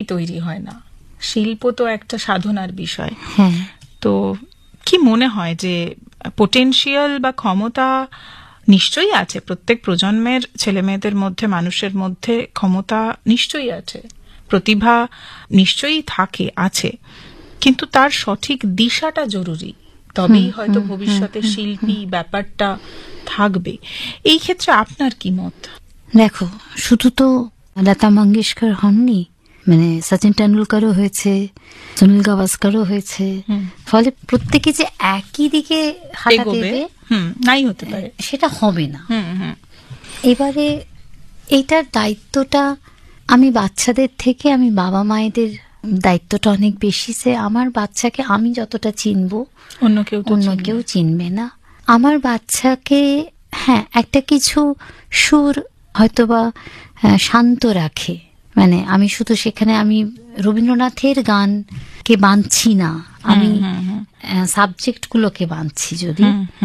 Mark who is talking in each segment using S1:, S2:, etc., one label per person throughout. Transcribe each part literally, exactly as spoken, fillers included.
S1: তৈরি হয় না, শিল্প তো একটা সাধনার বিষয়। তো কি মনে হয় যে পোটেনশিয়াল বা ক্ষমতা নিশ্চয়ই আছে প্রত্যেক প্রজন্মের ছেলে মেয়েদের মধ্যে, মানুষের মধ্যে ক্ষমতা নিশ্চয়ই আছে, প্রতিভা নিশ্চয়ই থাকে আছে, কিন্তু তার সঠিক দিশাটা জরুরি, তবেই হয়তো ভবিষ্যতে শিল্পী ব্যাপারটা থাকবে। এই ক্ষেত্রে আপনার কি মত?
S2: দেখো, শুধু তো লতা মঙ্গেশকর হননি, মানে সচিন টেন্ডুলকারও হয়েছে, সুনীল গাভাস্করও হয়েছে, ফলে প্রত্যেকে যে একই দিকে হাঁটা দেবে
S1: নাই হতে পারে,
S2: সেটা হবে না। এবারে এইটার দায়িত্বটা আমি বাচ্চাদের থেকে, আমি বাবা মায়েদের দায়িত্বটা অনেক বেশি, যে আমার বাচ্চাকে আমি যতটা চিনবো
S1: অন্য কেউ
S2: অন্য কেউ চিনবে না। আমার বাচ্চাকে হ্যাঁ একটা কিছু সুর হয়তোবা শান্ত রাখে, মানে আমি শুধু সেখানে আমি রবীন্দ্রনাথের গানকে বাঁধছি না, আমি সাবজেক্ট গুলোকে বাঁধছি। যদি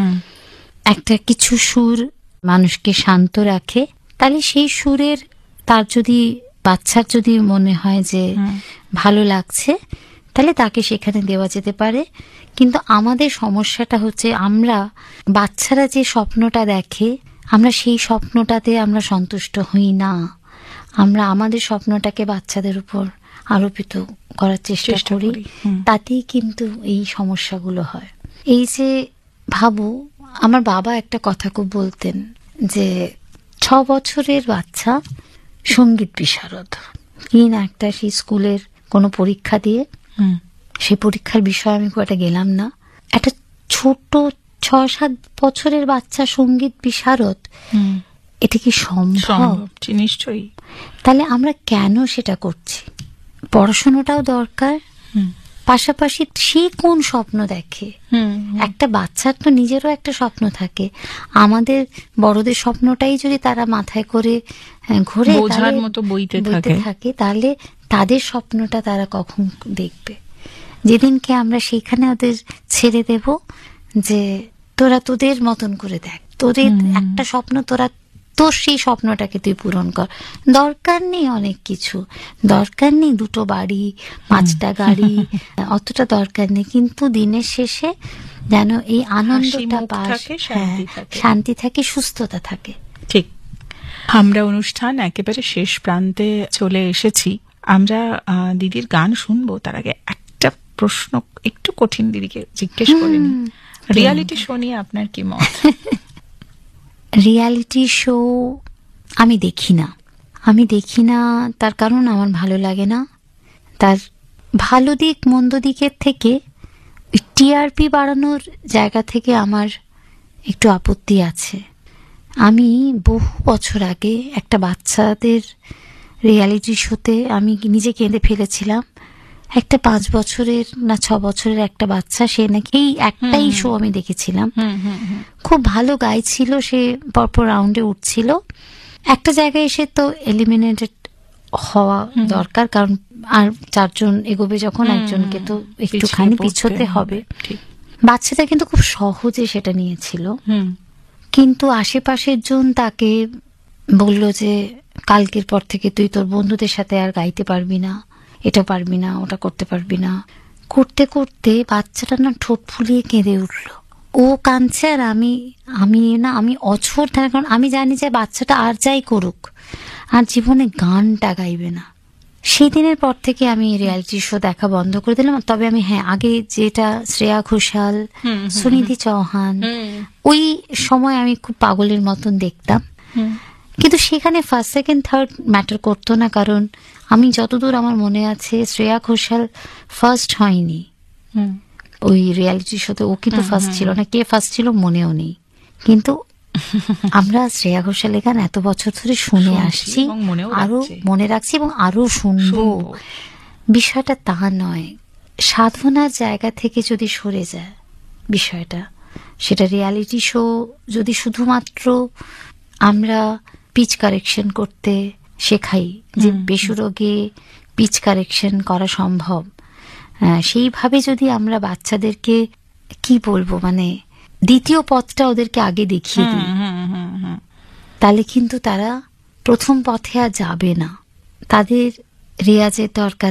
S2: একটা কিছু সুর মানুষকে শান্ত রাখে, তাহলে সেই সুরের তার যদি বাচ্চার যদি মনে হয় যে ভালো লাগছে, তাহলে তাকে সেখানে দেওয়া যেতে পারে। কিন্তু আমাদের সমস্যাটা হচ্ছে, আমরা বাচ্চারা যে স্বপ্নটা দেখে, আমরা সেই স্বপ্নটাতে আমরা সন্তুষ্ট হই না, আমরা আমাদের স্বপ্নটাকে বাচ্চাদের উপর আরোপিত করার চেষ্টা করি, তাতেই কিন্তু এই সমস্যাগুলো হয়। এই যে ভাবো, আমার বাবা একটা কথা খুব বলতেন যে ছ বছরের বাচ্চা সঙ্গীত বিশারদ, কি না একটা সেই স্কুলের কোনো পরীক্ষা দিয়ে, সেই পরীক্ষার বিষয়ে আমি খুব একটা গেলাম না, একটা ছোট ছ সাত বছরের বাচ্চা সঙ্গীত বিশারদ, এটা কি সম্ভব?
S1: নিশ্চয়ই।
S2: তাহলে আমরা কেন সেটা করছি? পড়াশোনাটাও দরকার, পাশাপাশি সে কোন স্বপ্ন দেখে, একটা বাচ্চার তো নিজেরও একটা স্বপ্ন থাকে। আমাদের বড়দের স্বপ্নটাই যদি তারা মাথায় করে ঘুরে
S1: বোঝার মতো বইতে
S2: থাকে, তাহলে তাদের স্বপ্নটা তারা কখন দেখবে? যেদিনকে আমরা সেখানে ওদের ছেড়ে দেব যে তোরা তোদের মতন করে দেখ, তোদের একটা স্বপ্ন, তোরা তোর সেই স্বপ্নটাকে তুই পূরণ কর, দরকার নেই অনেক কিছু, দরকার নেই দুটো বাড়ি, পাঁচটা গাড়ি, অতটা দরকার নেই, কিন্তু দিনের শেষে যেন এই আনন্দটা পাস, শান্তি থাকে, সুস্থতা থাকে।
S1: ঠিক। আমরা অনুষ্ঠান একেবারে শেষ প্রান্তে চলে এসেছি, আমরা দিদির গান শুনবো। তার আগে একটা প্রশ্ন একটু কঠিন দিদিকে জিজ্ঞেস করে নিই, রিয়ালিটি শো নিয়ে আপনার কি মত?
S2: রিয়ালিটি শো আমি দেখি না, আমি দেখি না তার কারণ আমার ভালো লাগে না। তার ভালো দিক মন্দ দিকের থেকে টিআরপি বাড়ানোর জায়গা থেকে আমার একটু আপত্তি আছে। আমি বহু বছর আগে একটা বাচ্চাদের রিয়ালিটি শোতে আমি নিজে কেঁদে ফেলেছিলাম। একটা পাঁচ বছরের না ছ বছরের একটা বাচ্চা, সে নাকি এই একটাই শো আমি দেখেছিলাম, খুব ভালো গাইছিল, সে পরপর রাউন্ডে উঠছিল, একটা জায়গায় এসে তো এলিমিনেটেড হওয়া দরকার, কারণ আর চারজন এগোবে যখন, একজনকে তো একটুখানি পিছোতে হবে। বাচ্চাটা কিন্তু খুব সহজে সেটা নিয়েছিল, কিন্তু আশেপাশের জন তাকে বলল যে কালকের পর থেকে তুই তোর বন্ধুদের সাথে আর গাইতে পারবি না, এটা পারবি না, ওটা করতে পারবি না। করতে করতে বাচ্চাটা না ঠোঁট ফুলিয়ে কেঁদে উঠল। ও কাঁদছে আর আমি আমি না আমি অঝোর, তার কারণ আমি জানি যে বাচ্চাটা আর যাই করুক আর জীবনে গানটা গাইবে না। সেই দিনের পর থেকে আমি রিয়ালিটি শো দেখা বন্ধ করে দিলাম। তবে আমি হ্যাঁ আগে যেটা শ্রেয়া ঘোষাল, সুনিধি চৌহান, ওই সময় আমি খুব পাগলের মতন দেখতাম, কিন্তু সেখানে ফার্স্ট সেকেন্ড থার্ড ম্যাটার করতো না, কারণ আমি যতদূর আমার মনে আছে শ্রেয়া ঘোষাল ফার্স্ট হয়নি ওই রিয়ালিটি শোতে, ও কিন্তু ফার্স্ট ছিল না, কে ফার্স্ট ছিল মনেও নেই। কিন্তু আমরা শ্রেয়া ঘোষালের গান এত বছর ধরে শুনে আসছি, আরো মনে রাখছি এবং আরো শুনবো। বিষয়টা তা নয়, সাধনার জায়গা থেকে যদি সরে যায় বিষয়টা, সেটা রিয়ালিটি শো যদি শুধুমাত্র আমরা পিচ কারেকশন করতে শেখাই, যে বেসুরোগে পিচ কারেকশন করা সম্ভব, সেইভাবে যদি আমরা বাচ্চাদেরকে কি বলবো মানে দ্বিতীয় পথটা ওদেরকে আগে দেখিয়ে দিই, তাহলে কিন্তু তারা প্রথম পথে আর যাবে না। তাদের রেয়াজের দরকার